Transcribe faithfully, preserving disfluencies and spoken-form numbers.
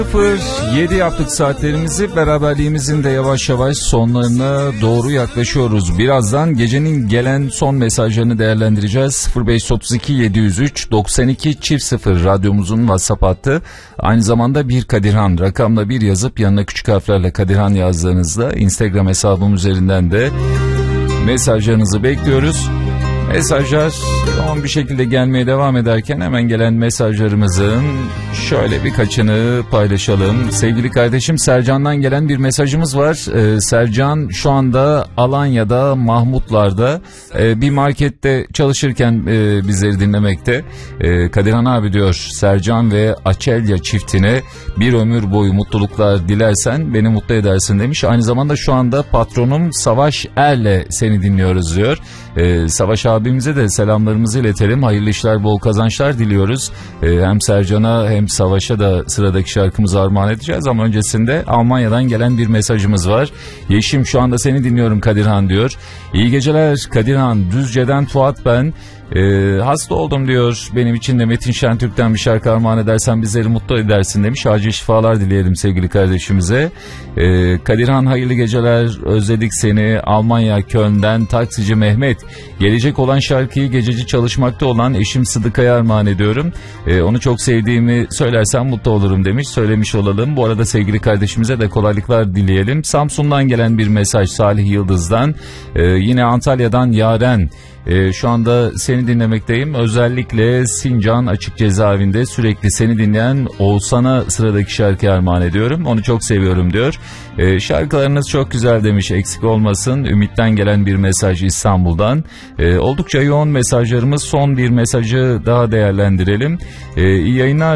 yedi yaptık saatlerimizi, beraberliğimizin de yavaş yavaş sonlarına doğru yaklaşıyoruz. Birazdan gecenin gelen son mesajlarını değerlendireceğiz. sıfır beş otuz iki yedi yüz üç doksan iki çift sıfır radyomuzun WhatsApp hattı. Aynı zamanda bir Kadirhan rakamla bir yazıp yanına küçük harflerle Kadirhan yazdığınızda Instagram hesabım üzerinden de mesajlarınızı bekliyoruz. Mesajlar yoğun bir şekilde gelmeye devam ederken hemen gelen mesajlarımızın şöyle birkaçını paylaşalım. Sevgili kardeşim Sercan'dan gelen bir mesajımız var. Ee, Sercan şu anda Alanya'da, Mahmutlar'da e, bir markette çalışırken e, bizleri dinlemekte. E, Kadirhan abi diyor, Sercan ve Açelya çiftine bir ömür boyu mutluluklar dilersen beni mutlu edersin demiş. Aynı zamanda şu anda patronum Savaş Er'le seni dinliyoruz diyor. E, Savaş abimize de selamlarımızı iletelim. Hayırlı işler, bol kazançlar diliyoruz. Ee, hem Sercan'a hem Savaş'a da sıradaki şarkımızı armağan edeceğiz ama öncesinde Almanya'dan gelen bir mesajımız var. Yeşim şu anda seni dinliyorum Kadirhan diyor. İyi geceler Kadirhan, Düzce'den Fuat ben. Ee, hasta oldum diyor. Benim için de Metin Şentürk'ten bir şarkı armağan edersen bizleri mutlu edersin demiş. Acil şifalar dileyelim sevgili kardeşimize. Ee, Kadirhan hayırlı geceler, özledik seni. Almanya Köln'den taksici Mehmet. Gelecek olan şarkıyı gececi çalışmakta olan eşim Sıdıka'ya armağan ediyorum. Ee, onu çok sevdiğimi söylersem mutlu olurum demiş. Söylemiş olalım. Bu arada sevgili kardeşimize de kolaylıklar dileyelim. Samsun'dan gelen bir mesaj Salih Yıldız'dan. Ee, yine Antalya'dan Yaren. Ee, şu anda seni dinlemekteyim. Özellikle Sincan Açık Cezaevinde sürekli seni dinleyen Oğuzhan'a sıradaki şarkıyı armağan ediyorum. Onu çok seviyorum diyor. Ee, şarkılarınız çok güzel demiş, eksik olmasın. Ümit'ten gelen bir mesaj İstanbul'dan. Ee, oldukça yoğun mesajlarımız. Son bir mesajı daha değerlendirelim. Ee, iyi yayınlar.